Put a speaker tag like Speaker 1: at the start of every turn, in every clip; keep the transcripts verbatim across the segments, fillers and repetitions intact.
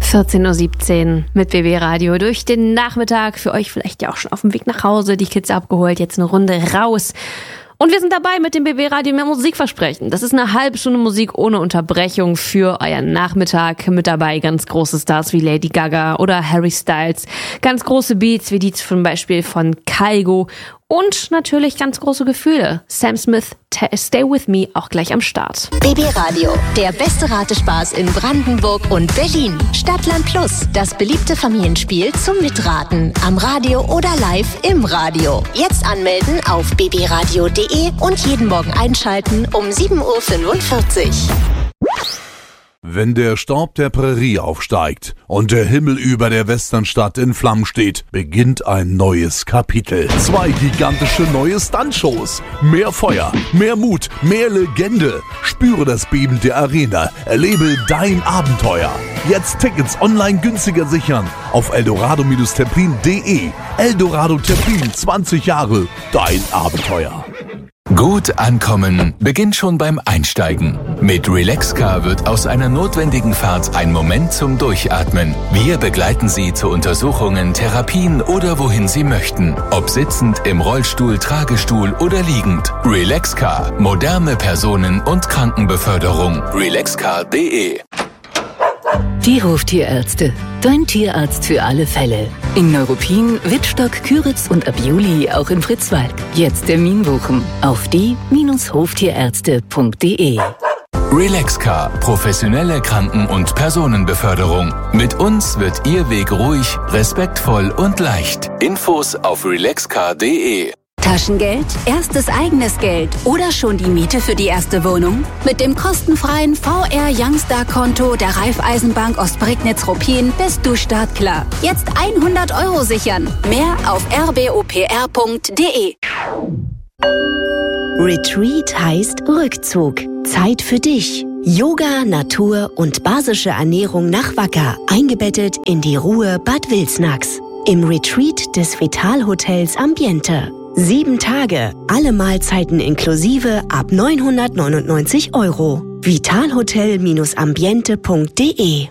Speaker 1: vierzehn Uhr siebzehn mit B B Radio durch den Nachmittag. Für euch vielleicht ja auch schon auf dem Weg nach Hause, die Kids abgeholt, jetzt eine Runde raus. Und wir sind dabei mit dem B B Radio mehr Musikversprechen. Das ist eine halbe Stunde Musik ohne Unterbrechung für euren Nachmittag. Mit dabei ganz große Stars wie Lady Gaga oder Harry Styles. Ganz große Beats wie die zum Beispiel von Kygo. Und natürlich ganz große Gefühle. Sam Smith, Stay With Me, auch gleich am Start.
Speaker 2: B B Radio, der beste Ratespaß in Brandenburg und Berlin. Stadtland Plus, das beliebte Familienspiel zum Mitraten. Am Radio oder live im Radio. Jetzt anmelden auf b b radio punkt de und jeden Morgen einschalten um sieben Uhr fünfundvierzig.
Speaker 3: Wenn der Staub der Prärie aufsteigt und der Himmel über der Westernstadt in Flammen steht, beginnt ein neues Kapitel. Zwei gigantische neue Stuntshows. Mehr Feuer, mehr Mut, mehr Legende. Spüre das Beben der Arena. Erlebe dein Abenteuer. Jetzt Tickets online günstiger sichern auf eldorado Templin punkt de. Eldorado Templin, zwanzig Jahre, dein Abenteuer.
Speaker 4: Gut ankommen beginnt schon beim Einsteigen. Mit Relaxcar wird aus einer notwendigen Fahrt ein Moment zum Durchatmen. Wir begleiten Sie zu Untersuchungen, Therapien oder wohin Sie möchten. Ob sitzend, im Rollstuhl, Tragestuhl oder liegend. Relaxcar. Moderne Personen- und Krankenbeförderung. relaxcar punkt de.
Speaker 5: Die Hoftierärzte. Dein Tierarzt für alle Fälle. In Neuruppin, Wittstock, Küritz und ab Juli auch in Fritzwalk. Jetzt Termin buchen auf die Hoftierärzte punkt de.
Speaker 4: Relaxcar. Professionelle Kranken- und Personenbeförderung. Mit uns wird Ihr Weg ruhig, respektvoll und leicht. Infos auf relaxcar punkt de.
Speaker 6: Taschengeld, erstes eigenes Geld oder schon die Miete für die erste Wohnung? Mit dem kostenfreien V R Youngstar Konto der Raiffeisenbank Ostprignitz-Ruppin bist du startklar. Jetzt hundert Euro sichern. Mehr auf r b o p r punkt de.
Speaker 2: Retreat heißt Rückzug. Zeit für dich. Yoga, Natur und basische Ernährung nach Wacker. Eingebettet in die Ruhe Bad Wilsnax. Im Retreat des Vitalhotels Ambiente. Sieben Tage, alle Mahlzeiten inklusive ab neunhundertneunundneunzig Euro. vitalhotel ambiente punkt de.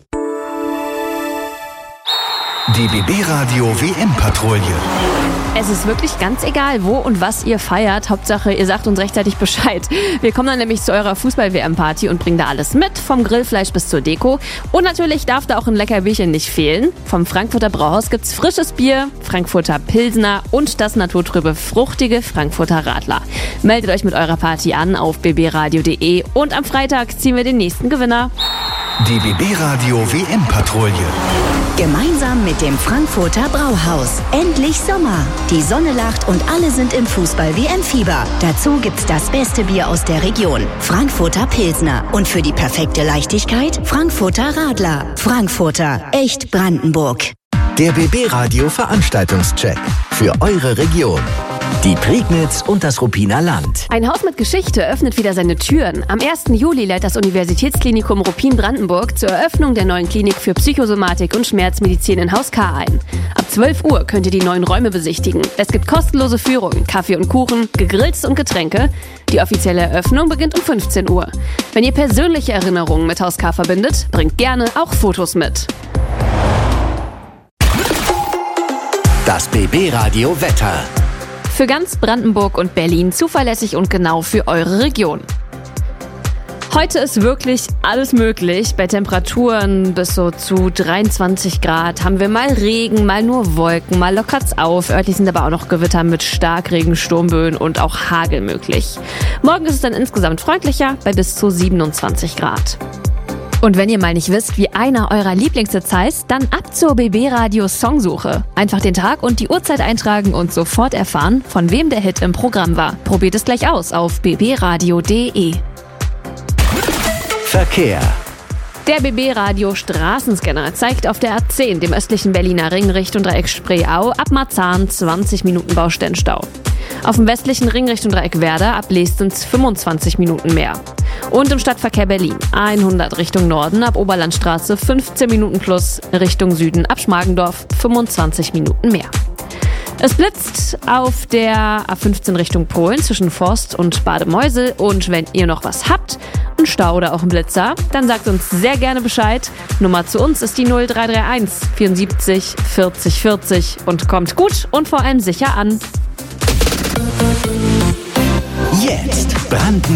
Speaker 7: Die B B Radio W M-Patrouille.
Speaker 1: Es ist wirklich ganz egal, wo und was ihr feiert. Hauptsache, ihr sagt uns rechtzeitig Bescheid. Wir kommen dann nämlich zu eurer Fußball-W M-Party und bringen da alles mit, vom Grillfleisch bis zur Deko. Und natürlich darf da auch ein lecker Bierchen nicht fehlen. Vom Frankfurter Brauhaus gibt's frisches Bier, Frankfurter Pilsner und das naturtrübe, fruchtige Frankfurter Radler. Meldet euch mit eurer Party an auf b b radio punkt de und am Freitag ziehen wir den nächsten Gewinner.
Speaker 7: Die B B Radio W M-Patrouille.
Speaker 2: Gemeinsam mit dem Frankfurter Brauhaus. Endlich Sommer. Die Sonne lacht und alle sind im Fußball-W M-Fieber. Dazu gibt's das beste Bier aus der Region. Frankfurter Pilsner. Und für die perfekte Leichtigkeit Frankfurter Radler. Frankfurter. Echt Brandenburg.
Speaker 7: Der B B Radio Veranstaltungscheck. Für eure Region. Die Prignitz und das Ruppiner Land.
Speaker 1: Ein Haus mit Geschichte öffnet wieder seine Türen. Am ersten Juli lädt das Universitätsklinikum Ruppin-Brandenburg zur Eröffnung der neuen Klinik für Psychosomatik und Schmerzmedizin in Haus K ein. Ab zwölf Uhr könnt ihr die neuen Räume besichtigen. Es gibt kostenlose Führungen, Kaffee und Kuchen, Gegrills und Getränke. Die offizielle Eröffnung beginnt um fünfzehn Uhr. Wenn ihr persönliche Erinnerungen mit Haus K verbindet, bringt gerne auch Fotos mit.
Speaker 7: Das B B Radio Wetter.
Speaker 1: Für ganz Brandenburg und Berlin zuverlässig und genau für eure Region. Heute ist wirklich alles möglich. Bei Temperaturen bis so zu dreiundzwanzig Grad haben wir mal Regen, mal nur Wolken, mal lockert's auf. Örtlich sind aber auch noch Gewitter mit Starkregen, Sturmböen und auch Hagel möglich. Morgen ist es dann insgesamt freundlicher bei bis zu siebenundzwanzig Grad. Und wenn ihr mal nicht wisst, wie einer eurer Lieblingshits heißt, dann ab zur B B Radio Songsuche. Einfach den Tag und die Uhrzeit eintragen und sofort erfahren, von wem der Hit im Programm war. Probiert es gleich aus auf b b radio punkt de.
Speaker 7: Verkehr.
Speaker 1: Der B B Radio Straßenscanner zeigt auf der A zehn, dem östlichen Berliner Ring Richtung Dreieck Spreeau, ab Marzahn zwanzig Minuten Baustellenstau. Auf dem westlichen Ring Richtung Dreieck Werder ab Leestens fünfundzwanzig Minuten mehr. Und im Stadtverkehr Berlin hundert Richtung Norden ab Oberlandstraße fünfzehn Minuten plus, Richtung Süden ab Schmargendorf fünfundzwanzig Minuten mehr. Es blitzt auf der A fünfzehn Richtung Polen zwischen Forst und Bademeusel. Und wenn ihr noch was habt, einen Stau oder auch einen Blitzer, dann sagt uns sehr gerne Bescheid. Nummer zu uns ist die null drei drei eins vierundsiebzig vierzig vierzig und kommt gut und vor allem sicher an.
Speaker 7: Jetzt brandneu.